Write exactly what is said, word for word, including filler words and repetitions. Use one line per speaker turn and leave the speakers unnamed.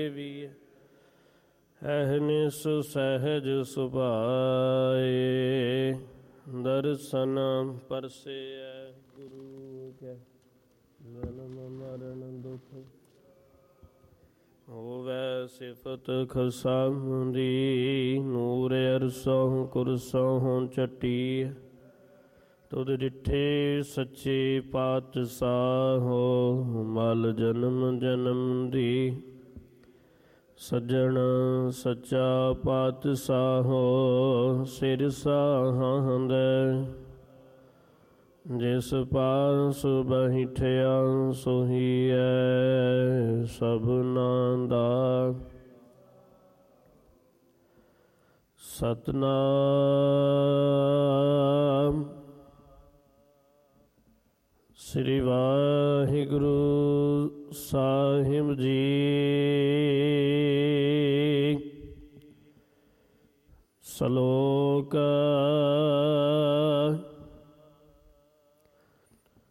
ਸੇਵੀਐ। ਅਹਨਿਸ ਸਹਿਜ ਸੁਭਾਏ, ਦਰਸ਼ਨ ਪਰਸੇਐ। ਗੁਰੂ ਕੈ ਜਨਮ ਮਰਨ ਦੁਖ, ਹੋਵੈ ਸਿਫਤ ਖਸਮ ਦੀ। ਨੂਰ ਅਰਸੋਂ ਕੁਰਸੋਂ ਚੱਟੀ, ਤੁਧ ਡਿਠੇ ਸੱਚੇ ਪਾਤਸ਼ਾਹੋ। ਮਲ ਜਨਮ ਜਨਮ ਦੀ, ਸੱਜਣ ਸੱਚਾ ਪਾਤਸ਼ਾਹੋ। ਸਿਰ ਸਾਹਾਂਦੈ, ਜਿਸ ਪਾਸ ਬੈਠਿਆ ਸੋਹੀਐ ਸਭਨਾਂ ਦਾ। ਸਤਿਨਾਮ ਸ੍ਰੀ ਵਾਹਿਗੁਰੂ ਸਾਹਿਬ ਜੀ। ਸ਼ਲੋਕ